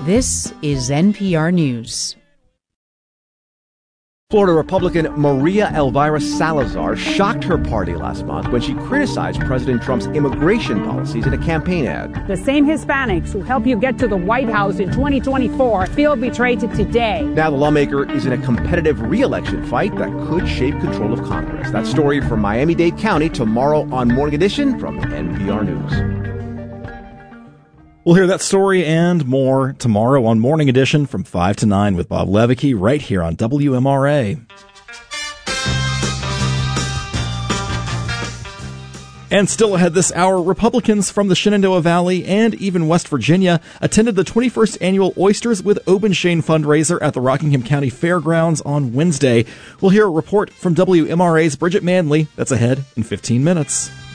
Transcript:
This is NPR News. Florida Republican Maria Elvira Salazar shocked her party last month when she criticized President Trump's immigration policies in a campaign ad. The same Hispanics who help you get to the White House in 2024 feel betrayed today. Now the lawmaker is in a competitive re-election fight that could shape control of Congress. That story from Miami-Dade County tomorrow on Morning Edition from NPR News. We'll hear that story and more tomorrow on Morning Edition from 5 to 9 with Bob Levicki right here on WMRA. And still ahead this hour, Republicans from the Shenandoah Valley and even West Virginia attended the 21st annual Oysters with Aubenchain fundraiser at the Rockingham County Fairgrounds on Wednesday. We'll hear a report from WMRA's Bridget Manley. That's ahead in 15 minutes.